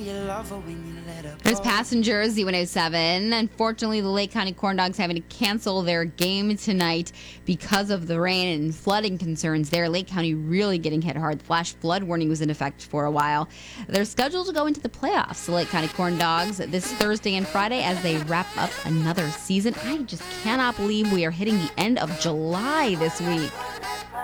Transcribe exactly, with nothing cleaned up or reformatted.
There's Passengers, Z one oh seven. Unfortunately, the Lake County Corn Dogs having to cancel their game tonight because of the rain and flooding concerns there. Lake County really getting hit hard. The flash flood warning was in effect for a while. They're scheduled to go into the playoffs, the Lake County Corn Dogs, this Thursday and Friday as they wrap up another season. I just cannot believe we are hitting the end of July this week.